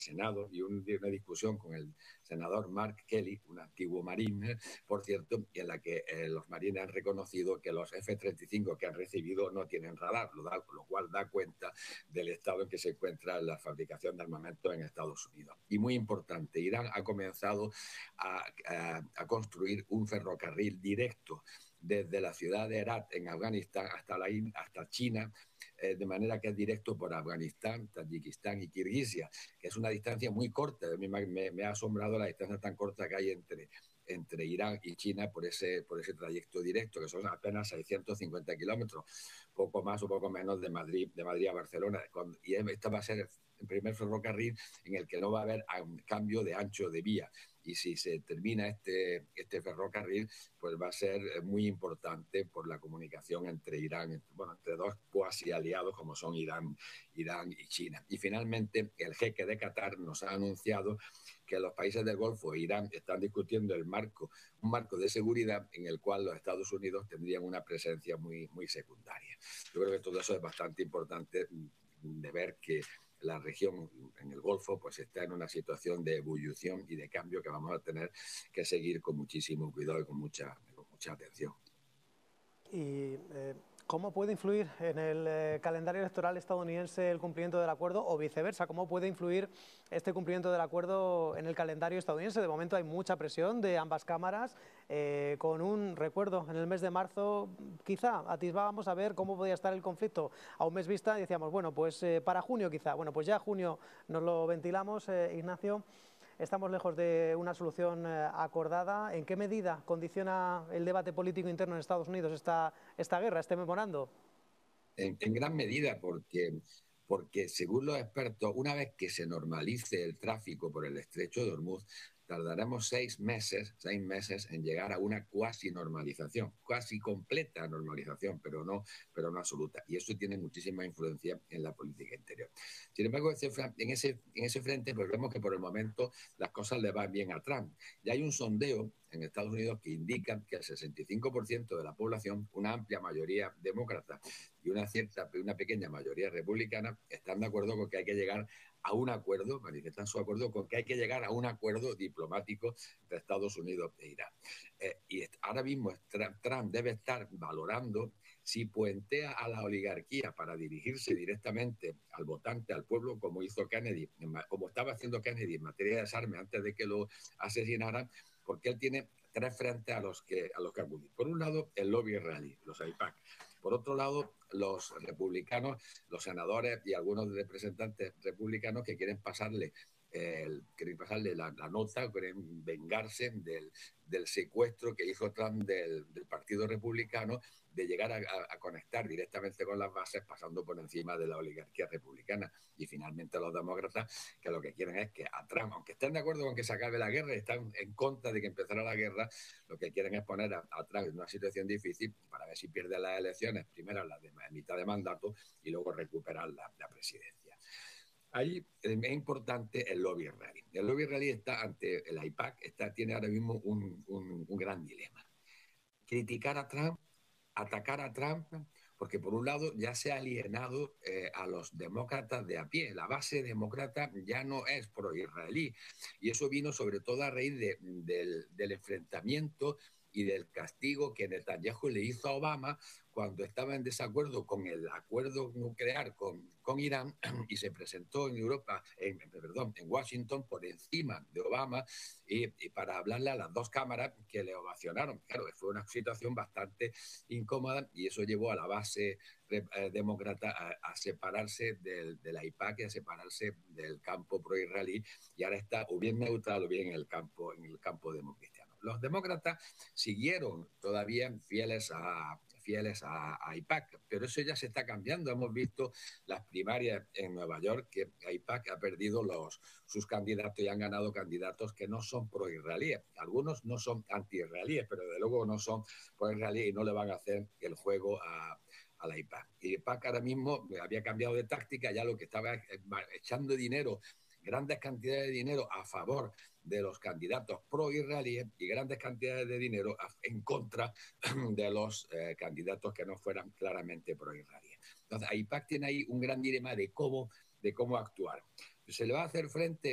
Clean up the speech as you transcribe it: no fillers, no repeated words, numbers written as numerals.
Senado y una discusión con el senador Mark Kelly, un antiguo marín, por cierto, en la que los marines han reconocido que los F-35 que han recibido no tienen radar, lo cual da cuenta del estado en que se encuentra la fabricación de armamento en Estados Unidos. Y muy importante, Irán ha comenzado a construir un ferrocarril directo desde la ciudad de Herat en Afganistán hasta China, de manera que es directo por Afganistán, Tayikistán y Kirguisia, que es una distancia muy corta. A mí me ha asombrado la distancia tan corta que hay entre Irán y China por ese trayecto directo, que son apenas 650 kilómetros, poco más o poco menos de Madrid a Barcelona. Y este va a ser el primer ferrocarril en el que no va a haber cambio de ancho de vía. Y si se termina este ferrocarril, pues va a ser muy importante por la comunicación entre entre dos cuasi aliados como son Irán y China. Y finalmente, el jeque de Qatar nos ha anunciado que los países del Golfo e Irán están discutiendo un marco de seguridad en el cual los Estados Unidos tendrían una presencia muy, muy secundaria. Yo creo que todo eso es bastante importante de ver que la región en el Golfo pues está en una situación de ebullición y de cambio que vamos a tener que seguir con muchísimo cuidado y con mucha atención. Y ¿cómo puede influir en el calendario electoral estadounidense el cumplimiento del acuerdo o viceversa? ¿Cómo puede influir este cumplimiento del acuerdo en el calendario estadounidense? De momento hay mucha presión de ambas cámaras, con un recuerdo en el mes de marzo, quizá atisbábamos a ver cómo podía estar el conflicto a un mes vista y decíamos, bueno, pues para junio quizá. Bueno, pues ya junio nos lo ventilamos, Ignacio. Estamos lejos de una solución acordada. ¿En qué medida condiciona el debate político interno en Estados Unidos esta guerra, este memorando? En gran medida porque según los expertos, una vez que se normalice el tráfico por el estrecho de Hormuz, tardaremos 6 meses en llegar a una cuasi normalización, casi completa normalización, pero no absoluta. Y eso tiene muchísima influencia en la política interior. Sin embargo, en ese frente, pues vemos que por el momento las cosas le van bien a Trump. Ya hay un sondeo en Estados Unidos que indica que el 65% de la población, una amplia mayoría demócrata y una pequeña mayoría republicana, están de acuerdo con que hay que llegar a un acuerdo, manifiestan su acuerdo con que hay que llegar a un acuerdo diplomático entre Estados Unidos e Irán. Y ahora mismo Trump debe estar valorando si puentea a la oligarquía para dirigirse directamente al votante, al pueblo, como hizo Kennedy, como estaba haciendo Kennedy en materia de desarme antes de que lo asesinaran, porque él tiene 3 frentes a los que acudir. Por un lado, el lobby israelí, los AIPAC. Por otro lado, los republicanos, los senadores y algunos representantes republicanos que quieren pasarle la nota, quieren vengarse del secuestro que hizo Trump del Partido Republicano, de llegar a conectar directamente con las bases pasando por encima de la oligarquía republicana. Y finalmente los demócratas, que lo que quieren es que a Trump, aunque estén de acuerdo con que se acabe la guerra y están en contra de que empezara la guerra, lo que quieren es poner a Trump en una situación difícil para ver si pierde las elecciones, primero las de mitad de mandato y luego recuperar la presidencia. Ahí es importante el lobby israelí. El lobby israelí está ante el AIPAC, tiene ahora mismo un gran dilema. Criticar a Trump, atacar a Trump, porque por un lado ya se ha alienado a los demócratas de a pie. La base demócrata ya no es pro-israelí. Y eso vino sobre todo a raíz del enfrentamiento y del castigo que Netanyahu le hizo a Obama cuando estaba en desacuerdo con el acuerdo nuclear con Irán y se presentó en en Washington por encima de Obama y para hablarle a las dos cámaras que le ovacionaron. Claro, fue una situación bastante incómoda y eso llevó a la base demócrata a separarse del AIPAC y a separarse del campo pro-israelí y ahora está o bien neutral o bien en el campo democristiano. Los demócratas siguieron todavía fieles a AIPAC, pero eso ya se está cambiando. Hemos visto las primarias en Nueva York que AIPAC ha perdido sus candidatos y han ganado candidatos que no son pro-israelíes. Algunos no son anti-israelíes, pero de luego no son pro-israelíes y no le van a hacer el juego a la IPAC. Y IPAC ahora mismo había cambiado de táctica, ya lo que estaba echando dinero, grandes cantidades de dinero a favor de los candidatos pro-israelíes y grandes cantidades de dinero en contra de los candidatos que no fueran claramente pro-israelíes. Entonces, AIPAC tiene ahí un gran dilema de cómo actuar. Se le va a hacer frente